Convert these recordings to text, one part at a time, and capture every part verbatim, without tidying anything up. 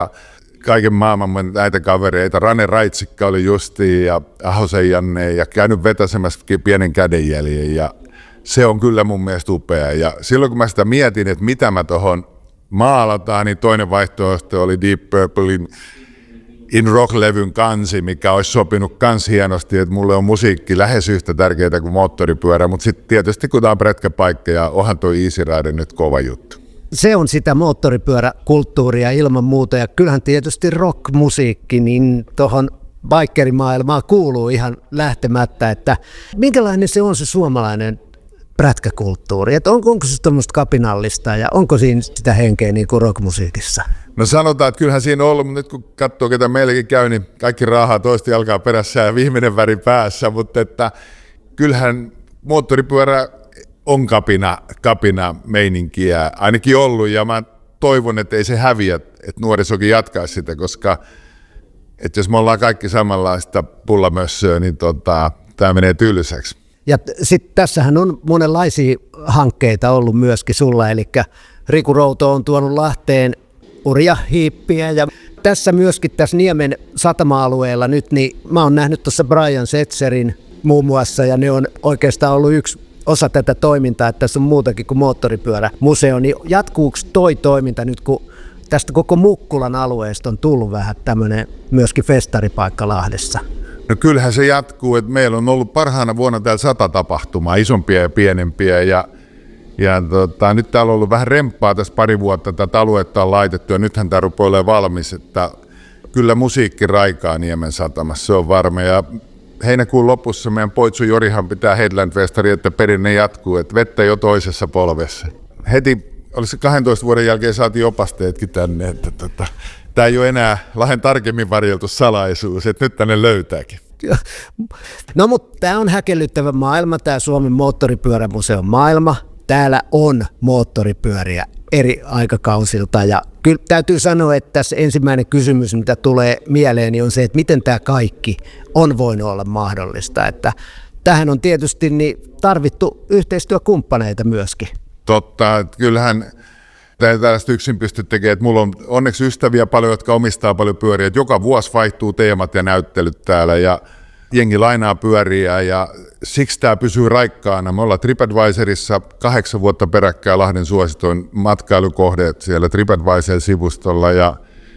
Kaiken maailman näitä kavereita. Rane Raitsikka oli justiin ja Ahosen Janne ja käynyt vetäsemässä pienen kädenjäljen ja se on kyllä mun mielestä upea. Ja silloin kun mä sitä mietin, että mitä mä tohon maalataan, niin toinen vaihtoehto oli Deep Purplein In Rock-levyn kansi, mikä olisi sopinut kans hienosti, että mulle on musiikki lähes yhtä tärkeää kuin moottoripyörä, mutta sitten tietysti kun tämä on prätkäpaikka ja onhan tuo Easy Rider nyt kova juttu. Se on sitä moottoripyöräkulttuuria ilman muuta ja kyllähän tietysti rockmusiikki niin tuohon bikerimaailmaan kuuluu ihan lähtemättä, että minkälainen se on se suomalainen prätkäkulttuuri, että on, onko se tuommoista kapinallista ja onko siinä sitä henkeä niin kuin rockmusiikissa? No sanotaan, että kyllähän siinä on ollut, mutta nyt kun katsoo, ketä meilläkin käy, niin kaikki raahaa toista jalkaa perässä ja viimeinen väri päässä, mutta että kyllähän moottoripyörä on kapina, kapina meininkiä ainakin ollut ja mä toivon, että ei se häviä, että nuorisokin jatkaisi sitä, koska että jos me ollaan kaikki samanlaista pullamössöä, niin tota, tämä menee tylsäksi. Ja sitten tässähän on monenlaisia hankkeita ollut myöskin sulla, eli Riku Routo on tuonut Lahteen urjahiippiä ja tässä myöskin tässä Niemen satama-alueella nyt, niin mä oon nähnyt tuossa Brian Setzerin muun muassa ja ne on oikeastaan ollut yksi osa tätä toimintaa, että tässä on muutakin kuin moottoripyörämuseo, niin jatkuuko toi toiminta nyt, kun tästä koko Mukkulan alueesta on tullut vähän tämmöinen myöskin festaripaikka Lahdessa? No kyllähän se jatkuu, että meillä on ollut parhaana vuonna täällä sata tapahtumaa, isompia ja pienempiä ja, ja tota, nyt täällä on ollut vähän remppaa tässä pari vuotta, tätä aluetta on laitettu ja nythän tämä rupeaa olemaan valmis, että kyllä musiikki raikaa Niemen satamassa, se on varma ja heinäkuun lopussa meidän poitsu Jorihan pitää Headland-festari, että perinne jatkuu, että vettä jo toisessa polvessa. Heti, olisi kahdentoista vuoden jälkeen saatiin opasteetkin tänne, että tota, tämä ei ole enää Lahden tarkemmin varjeltu salaisuus, että nyt tänne löytääkin. No mutta tämä on häkellyttävä maailma, tämä Suomen moottoripyörämuseon maailma. Täällä on moottoripyöriä eri aikakausilta ja kyllä täytyy sanoa, että tässä ensimmäinen kysymys, mitä tulee mieleeni, on se, että miten tämä kaikki on voinut olla mahdollista. Että tähän on tietysti niin tarvittu yhteistyökumppaneita myöskin. Totta, että kyllähän tämä tällaista yksin pysty tekemään, että mulla on onneksi ystäviä paljon, jotka omistaa paljon pyöriä, että joka vuosi vaihtuu teemat ja näyttelyt täällä ja jengi lainaa pyöriä ja siksi tämä pysyy raikkaana. Me ollaan TripAdvisorissa kahdeksan vuotta peräkkäin Lahden suosituin matkailukohde siellä TripAdvisor-sivustolla ja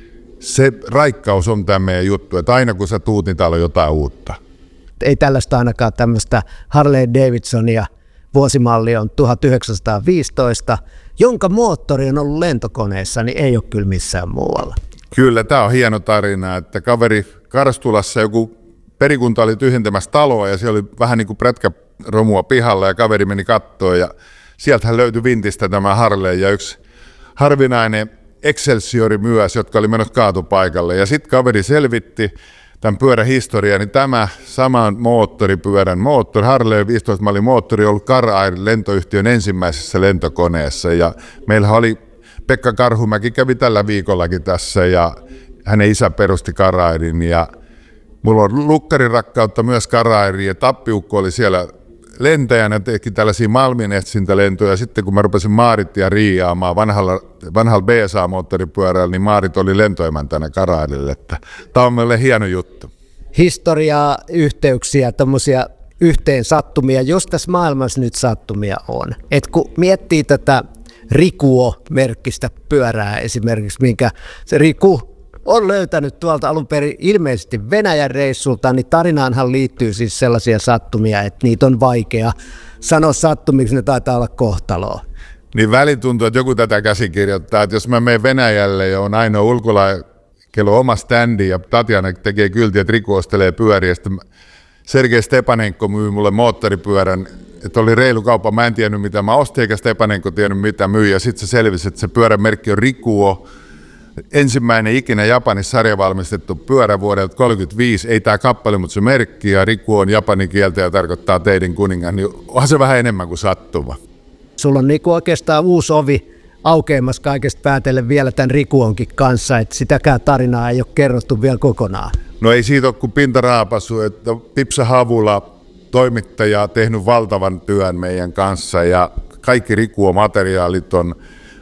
se raikkaus on tämä meidän juttu, että aina kun sä tuut, niin täällä on jotain uutta. Ei tällaista ainakaan tämmöistä Harley Davidsonia, vuosimalli on tuhatyhdeksänsataaviisitoista, jonka moottori on ollut lentokoneessa, niin ei ole kyllä missään muualla. Kyllä, tämä on hieno tarina, että kaveri Karstulassa joku perikunta oli tyhjentämässä taloa ja siellä oli vähän niin kuin prätkäromua pihalla ja kaveri meni kattoon ja sieltähän löytyi vintistä tämä Harley ja yksi harvinainen Excelsiori myös, jotka oli menossa kaatopaikalle ja sitten kaveri selvitti tämän pyörän historiaa, niin tämä saman moottoripyörän moottori, Harley viisitoista mallin moottori, on ollut Car-Air lentoyhtiön ensimmäisessä lentokoneessa ja meillä oli Pekka Karhumäki kävi tällä viikollakin tässä ja hänen isä perusti Car-Airin ja mulla on lukkarirakkautta myös Car-Airiin ja Tappiukko oli siellä lentäjänä, teki tällaisia malminetsintälentoja ja sitten kun mä rupesin Maarittia riiaamaan vanhalla, vanhalla B S A-moottoripyörällä, niin Maarit oli lentoemäntänä Car-Airille, että tämä on meille hieno juttu. Historiaa, yhteyksiä, tämmöisiä yhteen sattumia, jos tässä maailmassa nyt sattumia on. Et kun miettii tätä Rikuo-merkkistä pyörää esimerkiksi, minkä se Riku on löytänyt tuolta alun perin ilmeisesti Venäjän reissulta, niin tarinaanhan liittyy siis sellaisia sattumia, että niitä on vaikea sanoa sattumiksi, ne taitaa olla kohtaloa. Niin väliin tuntuu, että joku tätä käsikirjoittaa, että jos mä menen Venäjälle ja on ainoa ulkola, kello oma standi ja Tatjana tekee kyltiä, että Riku ostelee pyöriä, ja sitten Sergei Stepanenko myy mulle moottoripyörän, että oli reilu kauppa, mä en tiennyt mitä mä ostin, eikä Stepanenko tiennyt mitä myy, ja sitten se selvisi, että se pyörän merkki on Rikuo, ensimmäinen ikinä Japanissa sarjavalmistettu pyörä vuodelta kolmekymmentäviisi, ei tämä kappale, mutta se merkki, ja Riku on japanin kieltä ja tarkoittaa teidän kuningas, niin onhan se vähän enemmän kuin sattuma. Sulla on niinku oikeastaan uusi ovi aukeamassa kaikesta päätellen vielä tämän Rikuonkin kanssa, että sitäkään tarinaa ei ole kerrottu vielä kokonaan. No ei siitä ole kuin pintaraapasu, että Pipsa Havula, toimittaja, tehnyt valtavan työn meidän kanssa ja kaikki Rikuo-materiaalit on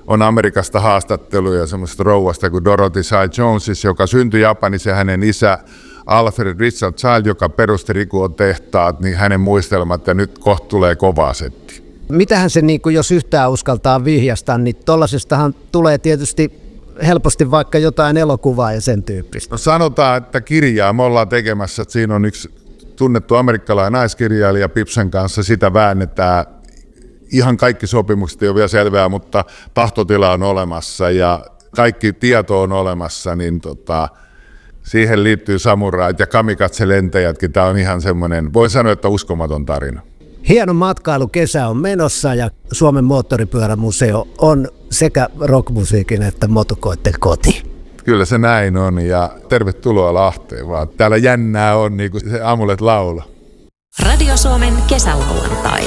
on Amerikasta haastatteluja semmoisesta rouvasta kuin Dorothy Cy Jones, joka syntyi Japanissa ja hänen isä Alfred Richard Child, joka perusti Rikuon tehtaat, niin hänen muistelmat ja nyt kohta tulee kovaa setti. Mitähän se, niin kuin jos yhtään uskaltaa vihjasta, niin tollaisestahan tulee tietysti helposti vaikka jotain elokuvaa ja sen tyyppistä. No sanotaan, että kirjaa me ollaan tekemässä, että siinä on yksi tunnettu amerikkalainen naiskirjailija Pipsen kanssa, sitä väännetään. Ihan kaikki sopimukset ei ole vielä selvää, mutta tahtotila on olemassa ja kaikki tieto on olemassa, niin tota, siihen liittyy samurait ja kamikatse-lentäjätkin. Tämä on ihan semmoinen, voi sanoa, että uskomaton tarina. Hieno matkailukesä on menossa ja Suomen moottoripyörämuseo on sekä rockmusiikin että motukoitten koti. Kyllä se näin on ja tervetuloa Lahteen vaan. Täällä jännää on niin kuin se aamulet laula. Radio Suomen kesälauantai.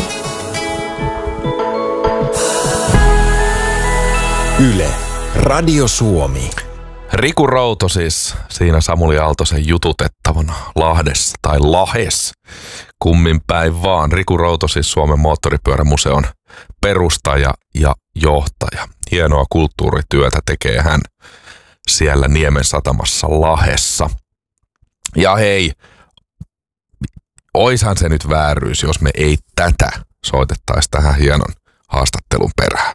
Yle, Radio Suomi. Riku Routo siis siinä Samuli Aaltosen jututettavana Lahdessa tai Lahes. Kummin päin vaan. Riku Routo siis Suomen moottoripyörämuseon perustaja ja johtaja. Hienoa kulttuurityötä tekee hän siellä Niemen satamassa Lahessa. Ja hei, oishan se nyt vääryys, jos me ei tätä soitettaisi tähän hienon haastattelun perään.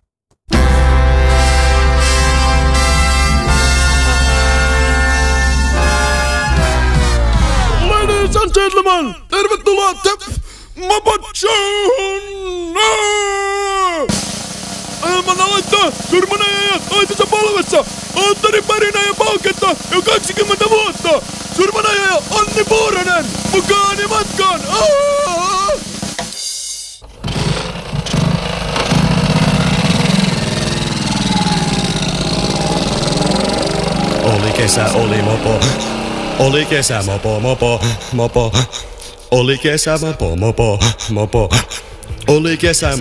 Ladies and gentlemen, tervetuloa Mopot Showhun! Ilman aloittaa surmanajajat toisensa polvessa. Antteri Pärinä ja Pauketta jo kaksikymmentä vuotta. Surmanajaja Anni Puuranen mukaani matkaan! Aaaa! Oli kesä, oli mopo. Oli kesä, mopo, mopo, mopo. Oli kesä, mopo, mopo, mopo. Oli kesä,